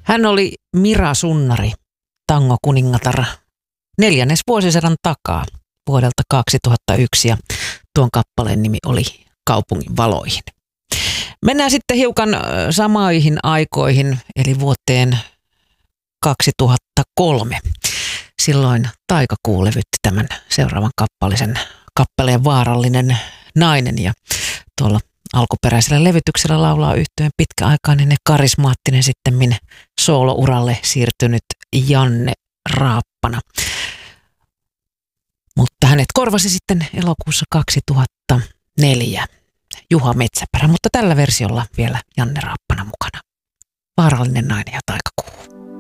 Hän oli Mira Sunnari, tangokuningatar, 4. vuosisadan takaa vuodelta 2001 ja tuon kappaleen nimi oli Kaupungin valoihin. Mennään sitten hiukan samoihin aikoihin, eli vuoteen 2003. Silloin Taikakuu levytti tämän seuraavan kappaleen Vaarallinen nainen ja tuolla alkuperäisellä levytyksellä laulaa yhtyeen pitkäaikainen ja karismaattinen sittemmin soolouralle siirtynyt Janne Raappana. Mutta hänet korvasi sitten elokuussa 2004 Juha Metsäperä, mutta tällä versiolla vielä Janne Raappana mukana. Vaarallinen nainen ja Taikakuu.